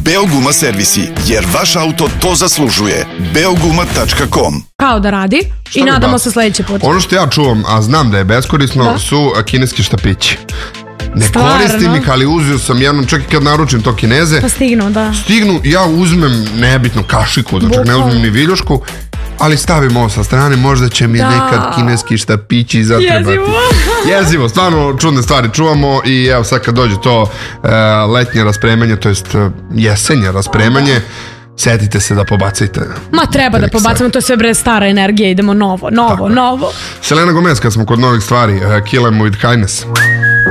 Beoguma servisi, jer vaš auto to zaslužuje. Beoguma.com. Kao da radi i nadamo se sledeći put. Ono što ja čuvam, a znam da je beskorisno, su kineski štapići. Ne koristim ih, ali uzeo sam jednom, čak i kad naručim to Kineze. Pa stignu, da. Stignu, ja uzmem nebitno kašiku, da čak ne uzmem ni viljušku, ali stavim ovo sa strane, možda će mi nekad kineski štapići zatrebati. Jezivo, stvarno čudne stvari čuvamo i evo sad kad dođe to letnje raspremanje, to jest jesenje raspremanje, setite se da pobacite. Ma treba da pobacimo, to je sve bre stara energija, idemo novo. Selena Gomez, kad smo kod novih stvari, Kill 'Em With Kindness.